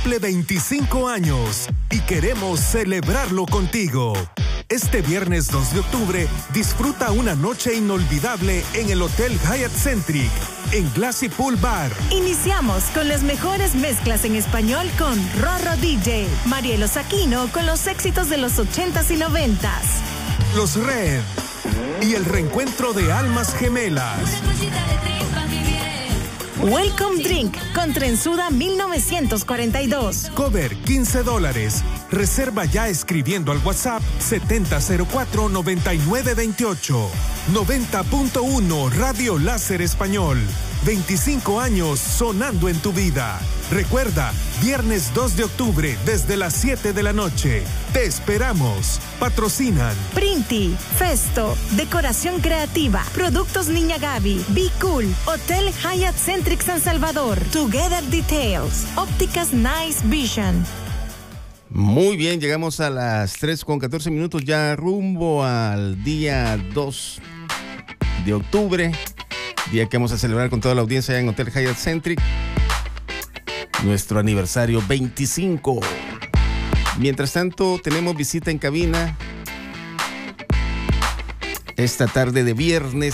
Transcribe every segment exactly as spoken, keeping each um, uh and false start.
cumple veinticinco años y queremos celebrarlo contigo. Este viernes dos de octubre, disfruta una noche inolvidable en el Hotel Hyatt Centric, en Glassy Pool Bar. Iniciamos con las mejores mezclas en español con Rorro D J, Marielo Saquino con los éxitos de los ochentas y noventas. Los Red y el reencuentro de almas gemelas. Welcome Drink con Trenzuda mil novecientos cuarenta y dos. Cover quince dólares. Reserva ya escribiendo al WhatsApp setenta cero cuatro noventa y nueve veintiocho. noventa punto uno Radio Láser Español. veinticinco años sonando en tu vida. Recuerda, viernes dos de octubre desde las siete de la noche. Te esperamos. Patrocinan Printi, Festo, Decoración Creativa, Productos Niña Gaby, Be Cool, Hotel Hyatt Centric San Salvador, Together Details, Ópticas Nice Vision. Muy bien, llegamos a las tres con catorce minutos, ya rumbo al día dos de octubre, día que vamos a celebrar con toda la audiencia en Hotel Hyatt Centric, nuestro aniversario veinticinco. Mientras tanto, tenemos visita en cabina esta tarde de viernes.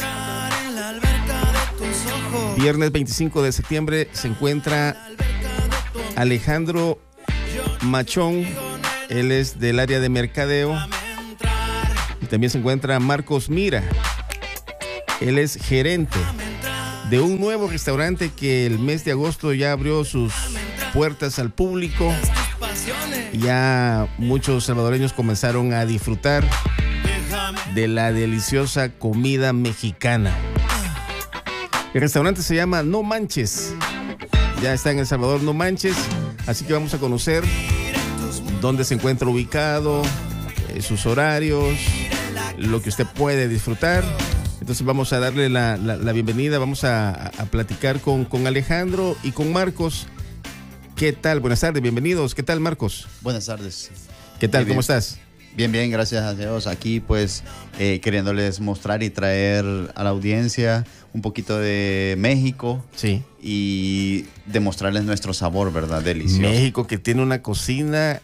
Viernes veinticinco de septiembre se encuentra Alejandro Machón, él es del área de mercadeo. Y también se encuentra Marcos Mira, él es gerente de un nuevo restaurante que el mes de agosto ya abrió sus puertas al público. Ya muchos salvadoreños comenzaron a disfrutar de la deliciosa comida mexicana. El restaurante se llama No Manches. Ya está en El Salvador No Manches. Así que vamos a conocer dónde se encuentra ubicado, eh, sus horarios, lo que usted puede disfrutar. Entonces vamos a darle la, la, la bienvenida, vamos a, a platicar con, con Alejandro y con Marcos. ¿Qué tal? Buenas tardes, bienvenidos. ¿Qué tal, Marcos? Buenas tardes. ¿Qué tal? Bien, ¿Cómo estás? Bien, bien, gracias a Dios. Aquí pues eh, queriéndoles mostrar y traer a la audiencia un poquito de México. Sí. Y demostrarles nuestro sabor, ¿verdad? Delicioso. México, que tiene una cocina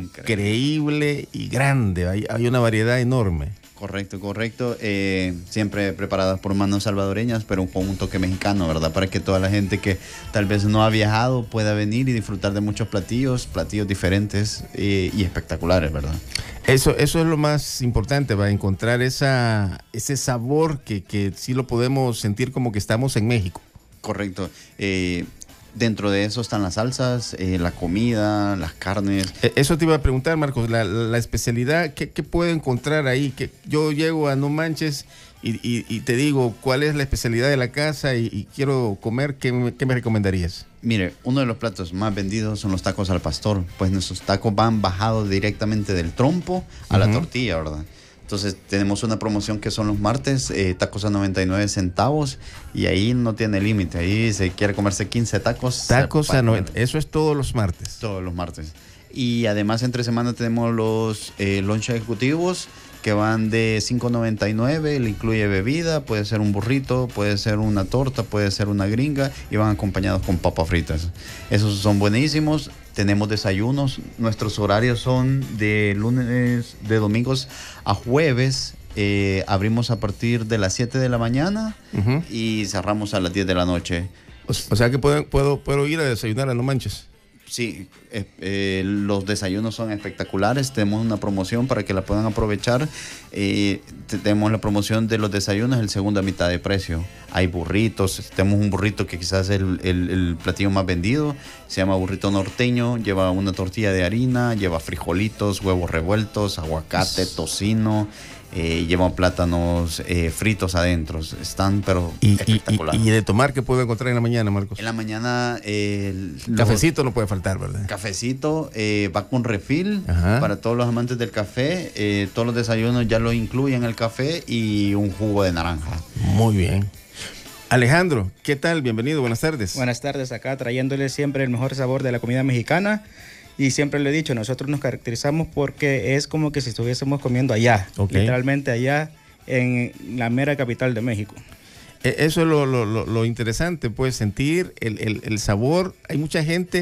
increíble y grande. Hay, hay una variedad enorme. Correcto, correcto. Eh, siempre preparadas por manos salvadoreñas, pero con un toque mexicano, ¿verdad? Para que toda la gente que tal vez no ha viajado pueda venir y disfrutar de muchos platillos, platillos diferentes eh, y espectaculares, ¿verdad? Eso, eso es lo más importante, va a encontrar esa, ese sabor que, que sí lo podemos sentir como que estamos en México. Correcto. Eh, Dentro de eso están las salsas, eh, la comida, las carnes. Eso te iba a preguntar, Marcos, la, la especialidad, ¿qué, qué puedo encontrar ahí? Que yo llego a No Manches y, y, y te digo cuál es la especialidad de la casa y, y quiero comer, ¿qué me, qué me recomendarías? Mire, uno de los platos más vendidos son los tacos al pastor, pues nuestros tacos van bajados directamente del trompo a uh-huh. la tortilla, ¿verdad? Entonces tenemos una promoción que son los martes, eh, tacos a noventa y nueve centavos, y ahí no tiene límite. Ahí se quiere comerse quince tacos. Tacos a noventa, eso es todos los martes. Todos los martes. Y además entre semana tenemos los eh, lunch ejecutivos que van de cinco noventa y nueve, le incluye bebida, puede ser un burrito, puede ser una torta, puede ser una gringa, y van acompañados con papas fritas. Esos son buenísimos. Tenemos desayunos, nuestros horarios son de lunes, de domingos a jueves. Eh, abrimos a partir de las siete de la mañana uh-huh. y cerramos a las diez de la noche. O, o sea que puedo, puedo, puedo ir a desayunar a No Manches. Sí, eh, eh, los desayunos son espectaculares. Tenemos una promoción para que la puedan aprovechar. Eh, tenemos la promoción de los desayunos, el segundo a mitad de precio. Hay burritos, tenemos un burrito que quizás es el, el, el platillo más vendido. Se llama burrito norteño, lleva una tortilla de harina, lleva frijolitos, huevos revueltos, aguacate, tocino. Eh, llevan plátanos eh, fritos adentro. Están, pero y, espectaculares. Y, y, ¿Y de tomar qué puedo encontrar en la mañana, Marcos? En la mañana... Eh, cafecito no puede faltar, ¿verdad? Cafecito, eh, va con refil. Ajá. Para todos los amantes del café. Eh, todos los desayunos ya lo incluyen el café y un jugo de naranja. Muy bien. Alejandro, ¿qué tal? Bienvenido, buenas tardes. Buenas tardes, acá trayéndoles siempre el mejor sabor de la comida mexicana. Y siempre le he dicho, nosotros nos caracterizamos porque es como que si estuviésemos comiendo allá, okay. Literalmente allá en la mera capital de México. Eso es lo, lo, lo interesante, pues sentir el, el, el sabor. Hay mucha gente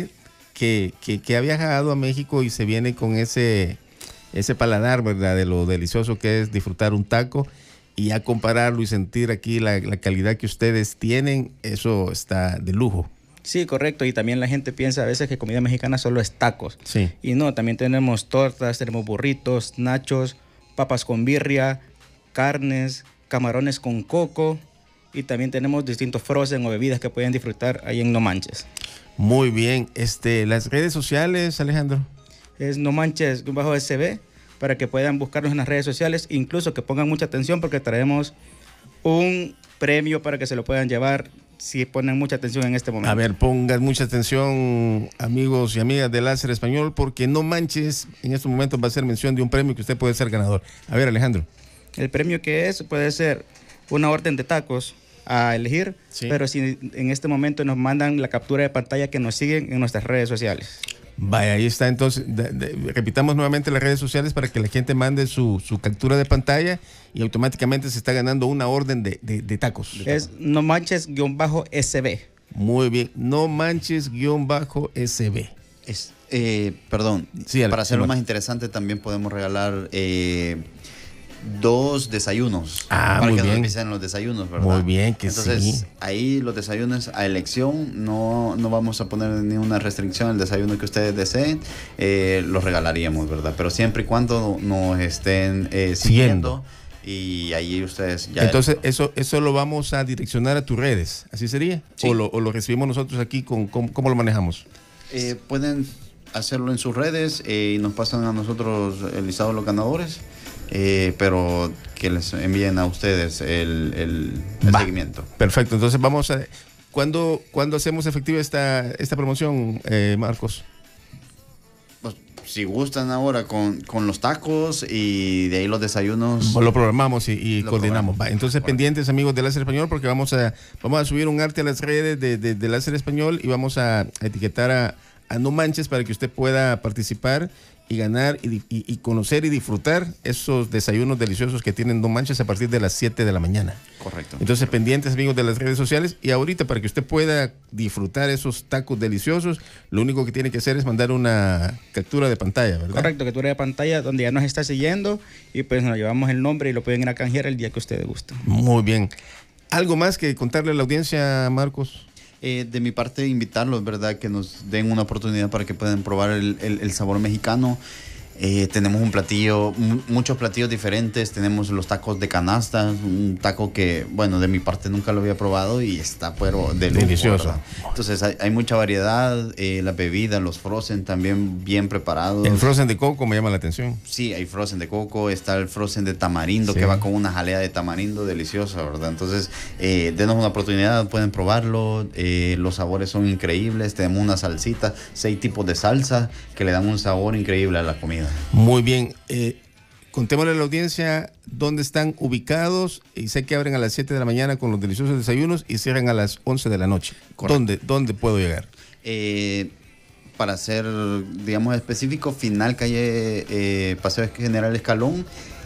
que, que, que ha viajado a México y se viene con ese, ese paladar, ¿verdad? De lo delicioso que es disfrutar un taco, y a compararlo y sentir aquí la, la calidad que ustedes tienen, eso está de lujo. Sí, correcto. Y también la gente piensa a veces que comida mexicana solo es tacos. Sí. Y no, también tenemos tortas, tenemos burritos, nachos, papas con birria, carnes, camarones con coco, y también tenemos distintos frozen o bebidas que pueden disfrutar ahí en No Manches. Muy bien. Este, las redes sociales, Alejandro. Es No Manches bajo S B, para que puedan buscarnos en las redes sociales, incluso que pongan mucha atención porque traemos un premio para que se lo puedan llevar si ponen mucha atención en este momento. A ver, pongan mucha atención, amigos y amigas de Láser Español, porque No Manches en estos momentos va a hacer mención de un premio que usted puede ser ganador. A ver, Alejandro. El premio que es puede ser una orden de tacos a elegir, sí. Pero si en este momento nos mandan la captura de pantalla que nos siguen en nuestras redes sociales. Vaya, ahí está. Entonces, de, de, repitamos nuevamente las redes sociales para que la gente mande su, su captura de pantalla y automáticamente se está ganando una orden de, de, de tacos. Es No Manches-S B. Muy bien, No Manches-S B. Es, eh, perdón, sí, para hacerlo más interesante también podemos regalar eh, dos desayunos. Ah, para muy que bien. nos avisen los desayunos, ¿verdad? Muy bien, que Entonces, sí. ahí los desayunos a elección, no, no vamos a poner ninguna restricción. El desayuno que ustedes deseen, eh, los regalaríamos, ¿verdad? Pero siempre y cuando nos estén eh, siguiendo. Y ahí ustedes ya... Entonces, eso eso lo vamos a direccionar a tus redes, ¿así sería? Sí. ¿O lo, o lo recibimos nosotros aquí? Con, con, ¿Cómo lo manejamos? Eh, pueden hacerlo en sus redes eh, y nos pasan a nosotros el listado de los ganadores. Eh, pero que les envíen a ustedes el, el, el seguimiento. Perfecto, entonces vamos a... ¿Cuándo, ¿cuándo hacemos efectiva esta, esta promoción, eh, Marcos? Pues, si gustan ahora con, con los tacos y de ahí los desayunos... Lo programamos y, y lo coordinamos. programamos. Va, entonces, Correcto. Pendientes, amigos de Láser Español, porque vamos a, vamos a subir un arte a las redes de, de, de Láser Español y vamos a etiquetar a, a No Manches para que usted pueda participar y ganar y, y, y conocer y disfrutar esos desayunos deliciosos que tienen No Manches a partir de las siete de la mañana. Correcto. Entonces, pendientes, amigos de las redes sociales, y ahorita para que usted pueda disfrutar esos tacos deliciosos, lo único que tiene que hacer es mandar una captura de pantalla, ¿verdad? Correcto, captura de pantalla donde ya nos está siguiendo y pues nos llevamos el nombre y lo pueden ir a canjear el día que ustedes gusten. Muy bien. ¿Algo más que contarle a la audiencia, Marcos? Eh, de mi parte, invitarlos, ¿verdad? Que nos den una oportunidad para que puedan probar el, el, el sabor mexicano. Eh, tenemos un platillo, muchos platillos diferentes. Tenemos los tacos de canasta, un taco que, bueno, de mi parte nunca lo había probado y está, pero de lujo, delicioso. ¿verdad? Entonces hay, hay mucha variedad. Eh, la bebida, los frozen también bien preparados. El frozen de coco me llama la atención. Sí, hay frozen de coco, está el frozen de tamarindo, sí, que va con una jalea de tamarindo deliciosa, ¿verdad? Entonces, eh, denos una oportunidad, pueden probarlo. Eh, los sabores son increíbles. Tenemos una salsita, seis tipos de salsa que le dan un sabor increíble a la comida. Muy bien. Eh, contémosle a la audiencia dónde están ubicados. Y sé que abren a las siete de la mañana con los deliciosos desayunos y cierran a las once de la noche. ¿Dónde, ¿Dónde puedo llegar? Eh, para ser, digamos, específico, final calle eh, Paseo General Escalón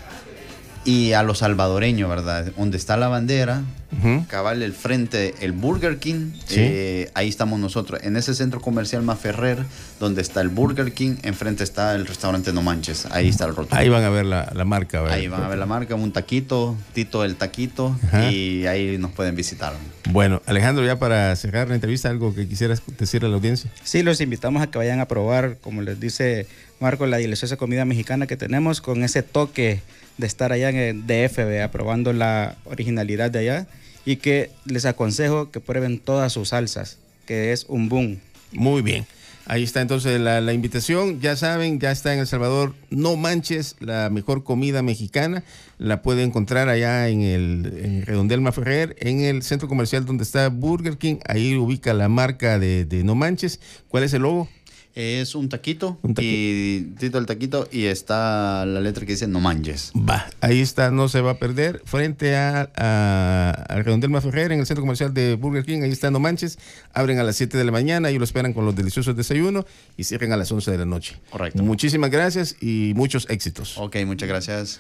y a los salvadoreños, ¿verdad? Donde está la bandera, uh-huh. cabal el frente, el Burger King, ¿sí? eh, ahí estamos nosotros, en ese centro comercial Maferrer, donde está el Burger King, enfrente está el restaurante No Manches, ahí está el rótulo. Ahí van a ver la, la marca. ¿verdad? Ahí van a ver la marca, un taquito, Tito el Taquito, uh-huh. y ahí nos pueden visitar. Bueno, Alejandro, ya para cerrar la entrevista, ¿algo que quisieras decirle a la audiencia? Sí, los invitamos a que vayan a probar, como les dice Marco, la deliciosa comida mexicana que tenemos con ese toque de estar allá en el D F, ¿verdad? Probando la originalidad de allá, y que les aconsejo que prueben todas sus salsas, que es un boom. Muy bien, ahí está entonces la, la invitación. Ya saben, ya está en El Salvador No Manches, la mejor comida mexicana. La puede encontrar allá en el en Redondel Maferrer, en el centro comercial donde está Burger King. Ahí ubica la marca de, de No Manches. ¿Cuál es el logo? Es un taquito, un taquito y Tito el Taquito, y está la letra que dice No Manches. Va, ahí está, no se va a perder. Frente a, a, a Redondel Maferrer, en el centro comercial de Burger King, ahí está No Manches. Abren a las siete de la mañana y lo esperan con los deliciosos desayunos y cierran a las once de la noche. Correcto. Muchísimas gracias y muchos éxitos. Ok, muchas gracias.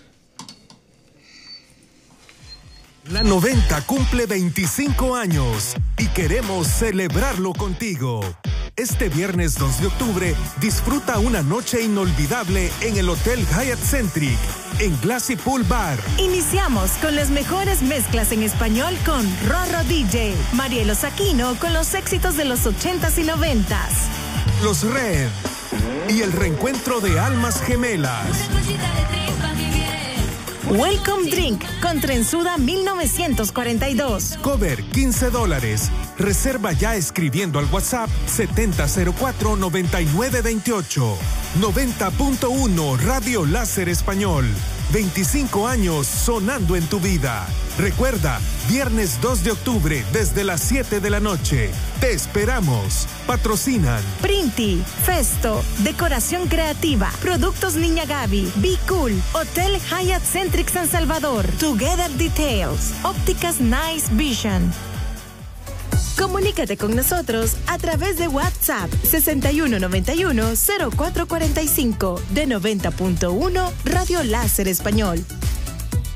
La noventa cumple veinticinco años y queremos celebrarlo contigo. Este viernes dos de octubre, disfruta una noche inolvidable en el Hotel Hyatt Centric, en Glassy Pool Bar. Iniciamos con las mejores mezclas en español con Rorro D J, Marielo Saquino con los éxitos de los ochentas y noventas. Los Red y el reencuentro de almas gemelas. Welcome Drink con Trenzuda mil novecientos cuarenta y dos. Cover quince dólares. Reserva ya escribiendo al WhatsApp setenta cero cuatro noventa y nueve veintiocho. noventa punto uno Radio Láser Español. veinticinco años sonando en tu vida. Recuerda, viernes dos de octubre desde las siete de la noche. Te esperamos. Patrocinan Printi, Festo, Decoración Creativa, Productos Niña Gaby, Be Cool, Hotel Hyatt Centric San Salvador, Together Details, Ópticas Nice Vision. Comunícate con nosotros a través de WhatsApp sesenta y uno noventa y uno cero cuatro cuarenta y cinco de noventa punto uno Radio Láser Español.